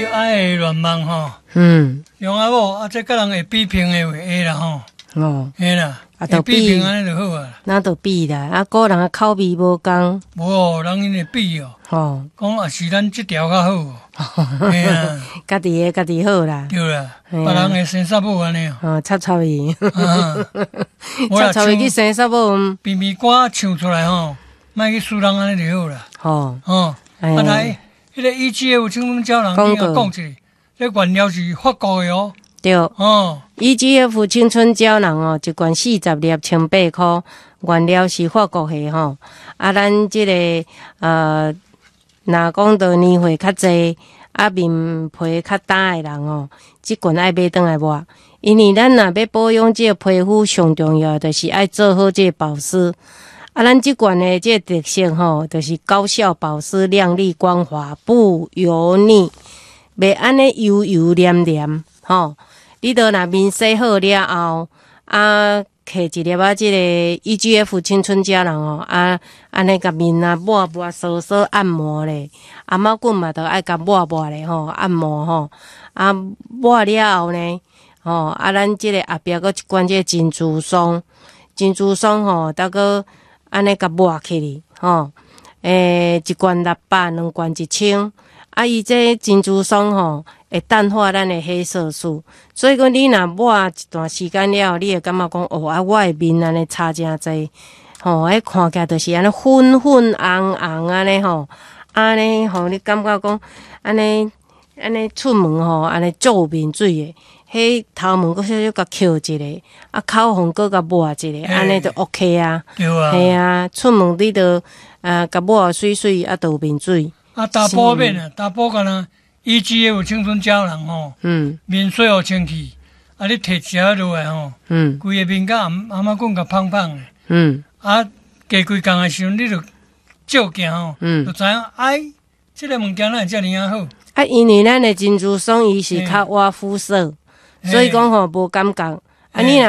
爱乱忙吼，用阿某啊，这甲人会比拼的话会啦吼。哦，嘿啦，会比拼安尼就好啊。 那就比啦，啊，个人口味无共。 无，人因会比哦。吼，讲也是咱这条较好哦。嘿啊， 家己的家己好啦。 对啦，别人会生啥物安尼哦。 哦，插插伊。 插插伊去生啥物？ 秘密歌唱出来吼，莫去输人安尼就好啦。吼，啊来，迄个EGF青春胶囊，你甲讲一下，这原料是法国的哦。 对。哦。EGF 青春胶囊哦，一罐40粒，1800块，原料是法国的吼。啊，咱这个若讲到年岁较济，啊面皮较干的人哦，这罐爱买转来抹，因为咱若要保养这个皮肤，上重要就是爱做好这个保湿。啊，咱这罐的这个特性吼，就是高效保湿、亮丽光滑、不油腻，袂安尼油油黏黏吼。你若面洗好了后，啊，摕一粒啊，这个 EGF 青春胶囊哦，啊，安尼甲面啊抹扫扫按摩咧，啊，毛棍嘛都爱甲抹咧吼，按摩吼，啊，抹了后呢，吼，啊，咱这个后壁搁一罐这个珍珠霜吼，大概安尼甲抹起哩吼，一罐600，两罐1000，啊，伊这珍珠霜吼。会淡化咱的黑色素，所以讲你若抹一段时间了，你会感觉讲哦，啊，我的面安尼差真济，吼，迄看起来就是安尼粉粉红红安尼吼，安尼吼，你感觉讲安尼出门吼，安尼做面水的，迄头毛搁小小甲翘一个，啊，口红搁甲抹一个，安尼就 OK 啊， 对啊， 系啊，出门你就甲抹水水啊，倒面水， 啊，大补面啊，大补干呐。EGF 青春胶囊吼，面水互清气，啊，你摕食落来吼，规个面甲阿妈讲甲胖胖的，啊，加几工的时阵，你就照镜吼，就知影，哎，这个物件哪会遮尔啊好？ 啊，因为咱的珍珠霜伊是较活肤色，所以讲吼无感觉，啊，你若